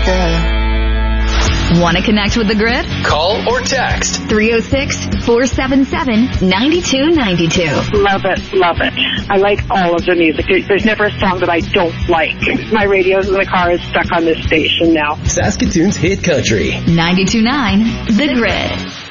America. Want to connect with the Grid? Call or text 306-477-9292. Love it, love it. I like all of the music. There's never a song that I don't like. My radio in the car is stuck on this station now. Saskatoon's Hit Country. 92.9 The Grid.